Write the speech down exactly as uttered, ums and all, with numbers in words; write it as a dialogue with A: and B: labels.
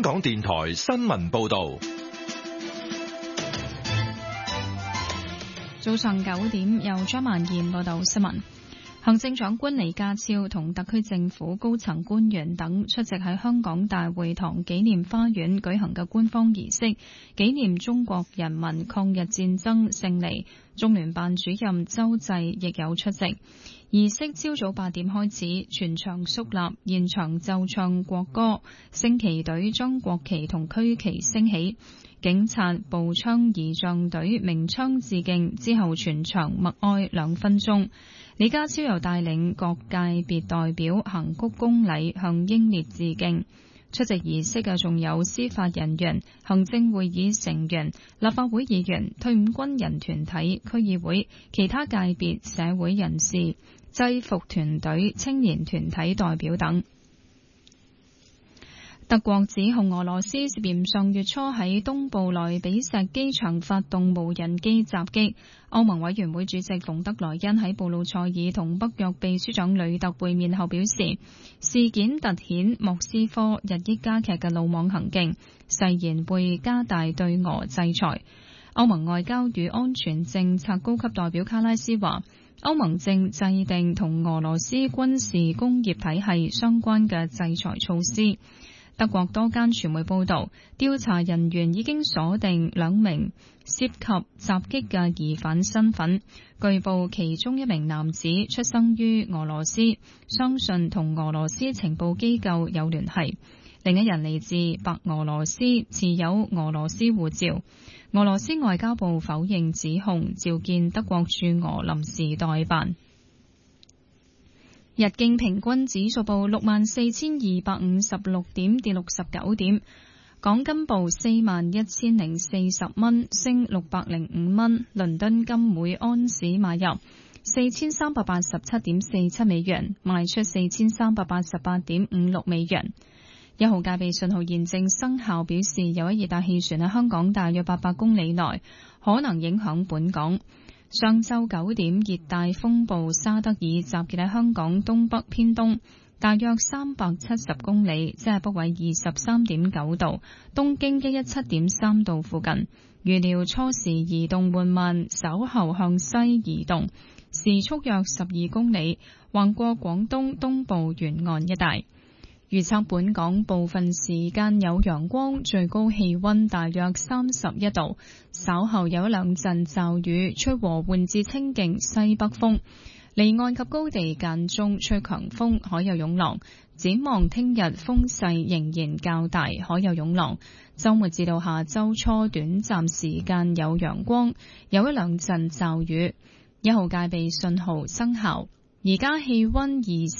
A: 港電台新聞報道。
B: 早上九點，由張曼燕報道新聞。行政長官李家超同特區政府高層官員等出席喺香港大會堂紀念花園舉行嘅官方儀式，紀念中國人民抗日戰爭勝利。中聯辦主任周濟亦有出席。儀式朝早八點開始，全場肅立，現場奏唱國歌，升旗隊將國旗同區旗升起，警察步槍儀仗隊鳴槍致敬，之後全場默哀兩分鐘。李家超又帶領各界別代表行鞠躬禮，向英烈致敬。出席儀式嘅仲有司法人員、行政會議成員、立法會議員、退伍軍人團體、區議會、其他界別社會人士、制服團隊、青年團體代表等。德國指控俄羅斯涉嫌上月初喺東部萊比錫機場發動無人機襲擊。歐盟委員會主席馮德萊恩喺布魯塞爾同北約秘書長呂特會面後表示，事件凸顯莫斯科日益加劇嘅魯莽行徑，誓言會加大對俄制裁。歐盟外交與安全政策高級代表卡拉斯話，歐盟正制定同俄羅斯軍事工業體系相關嘅制裁措施。德國多間傳媒報道，調查人員已經鎖定兩名涉及襲擊嘅疑犯身份。據報其中一名男子出生於俄羅斯，相信同俄羅斯情報機構有聯繫。另一人嚟自白俄羅斯，持有俄羅斯護照。俄羅斯外交部否認指控，召見德國駐俄臨時代辦。日經平均指數報六萬四千二百五十六點，跌六十九點。港金報四萬一千零四十蚊，升六百零五蚊。倫敦金每安士買入四千三百八十七點四七美元，賣出四千三百八十八點五六美元。一號戒備信號現正生效，表示有一熱帶氣旋喺香港大約八百公里內，可能影響本港。上晝九點，熱帶風暴沙德爾集結喺香港東北偏東，大約三百七十公里，即係北緯二十三點九度，東經一一七點三度附近。預料初時移動緩慢，稍後向西移動，時速約十二公里，橫過廣東東部沿岸一帶。預測本港部分時間有陽光，最高氣溫大約三十一度，稍後有一兩陣驟雨，吹和緩至清勁西北風，離岸及高地間中吹強風，海有湧浪。展望聽日風勢仍然較大，海有湧浪。周末至到下周初短暫時間有陽光，有一兩陣驟雨。一號戒備信號生效。而家氣溫二